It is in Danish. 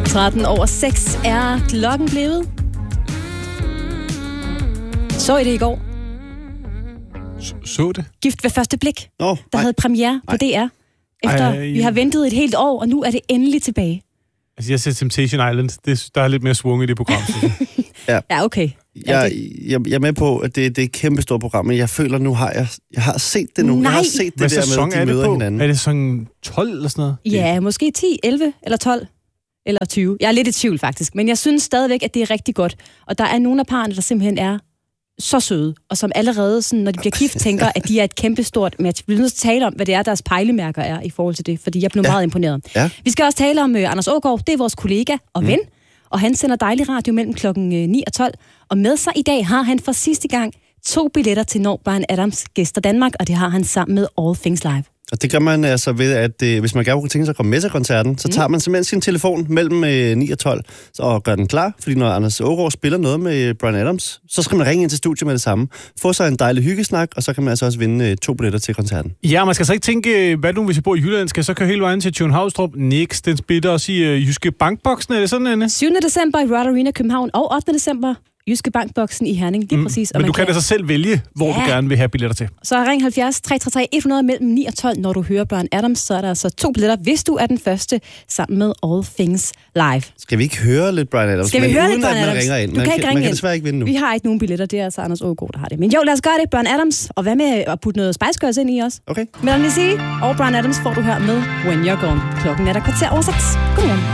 6:13 er klokken blevet. Så I det i går? Så det? Gift ved første blik, der havde premiere på DR. Efter vi har ventet et helt år, og nu er det endelig tilbage. Altså, jeg ser Temptation Island. Der er lidt mere svung i det program. Ja, okay. Jeg er med på, at det er et kæmpestort program, men jeg føler nu, jeg har set det nu. Nej. Jeg har set det der med, at de møder hinanden. Er det sådan 12 eller sådan noget? Ja, måske 10, 11 eller 12 eller 20. Jeg er lidt i tvivl faktisk, men jeg synes stadigvæk, at det er rigtig godt. Og der er nogle af parerne, der simpelthen er så søde, og som allerede, sådan, når de bliver gift, tænker, at de er et kæmpestort match. Vi vil nødt til at tale om, hvad det er, deres pejlemærker er i forhold til det, fordi jeg blev meget imponeret. Ja. Vi skal også tale om Anders Aagaard, det er vores kollega og ven, og han sender dejlig radio mellem klokken 9 og 12. Og med sig i dag har han for sidste gang 2 billetter til Når Bryan Adams gæster Danmark, og det har han sammen med All Things Live. Og det gør man altså ved, at hvis man gerne kunne tænke sig at komme med til koncerten, så tager man simpelthen sin telefon mellem 9 og 12 og gør den klar. Fordi når Anders Aagaard spiller noget med Bryan Adams, så skal man ringe ind til studiet med det samme. Få sig en dejlig hyggesnak, og så kan man altså også vinde 2 billetter til koncerten. Ja, man skal så ikke tænke, hvad nu hvis jeg bor i Jylland, skal så køre hele vejen til Tjøen Havstrup. Nix, den spiller også i Jyske Bankboksen, er det sådan, Anne? 7. december i Royal Arena København og 8. december Jyske Bankboksen i Herning, lige præcis. Men du kan altså selv vælge, hvor du gerne vil have billetter til. Så ring 70 333 100 mellem 9 og 12, når du hører Bryan Adams, så er der altså 2 billetter, hvis du er den første, sammen med All Things Live. Skal vi ikke høre lidt Bryan Adams? Skal vi høre lidt Bryan Adams? Ringer ind. Du kan ikke ringe man kan ind. desværre ikke vinde nu. Vi har ikke nogen billetter, det er altså Anders Aagaard, der har det. Men jo, lad os gøre det, Bryan Adams. Og hvad med at putte noget Spice Girls ind i os? Okay. Men lad mig sige, og Bryan Adams får du her med When You're Gone. Klokken er der 6:15. Godmorgen.